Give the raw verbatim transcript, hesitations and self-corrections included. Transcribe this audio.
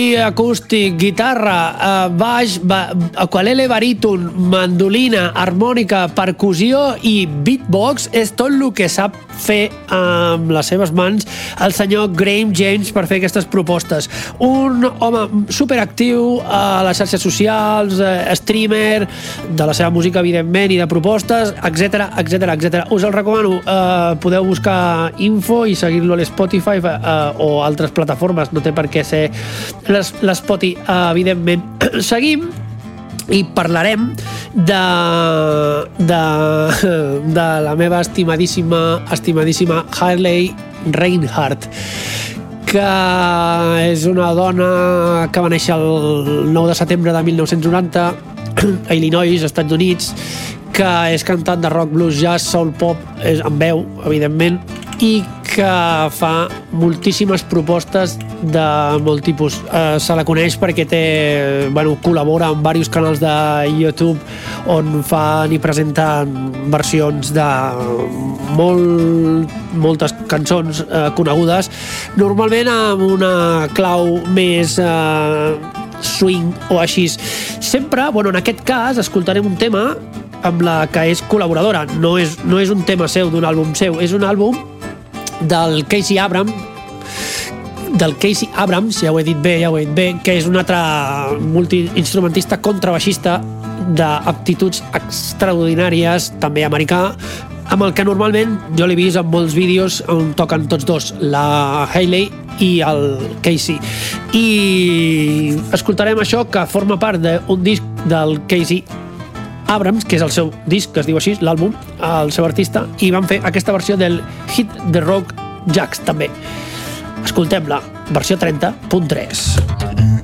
acústic, guitarra, eh, baix, ba, ukulele baríton, mandolina, harmònica, percussió i beatbox és tot el que sap fer amb les seves mans el senyor Graham James per fer aquestes propostes. Un home superactiu a les xarxes socials, eh, streamer de la seva música, evidentment, i de propostes, etcètera, etcètera, etcètera. Us el recomano. Eh, podeu buscar info i seguir-lo a l'Spotify eh, o altres plataformes. No té per què ser l'Spotify, uh, evidentment. Seguim i parlarem de, de, de la meva estimadíssima, estimadíssima Hayley Reinhardt, que és una dona que va néixer el nou de setembre de mil nou-cents noranta a Illinois, Estats Units, que és cantant de rock, blues, jazz, soul, pop, és amb veu, evidentment, i que fa moltíssimes propostes de molt tipus. Eh, se la coneix perquè té, bueno, col·labora amb diversos canals de YouTube on fan i presenten versions de molt, moltes cançons eh, conegudes, normalment amb una clau més eh, swing o així. Sempre, bueno, en aquest cas, escoltarem un tema amb la que és col·laboradora. No és, no és un tema seu, d'un àlbum seu, és un àlbum del Casey Abrams, del Casey Abrams, ja ho he dit bé, ja ho he dit bé, que és un altre multiinstrumentista contrabaixista d'aptituds extraordinàries, també americà, amb el que normalment jo l'he vist en molts vídeos on toquen tots dos, la Hayley i el Casey. I escoltarem això, que forma part d'un disc del Casey Abrams, que és el seu disc, que es diu així, l'àlbum, el seu artista, i van fer aquesta versió del Hit the Rock Jacks, també. Escoltem-la, versió trenta punt tres.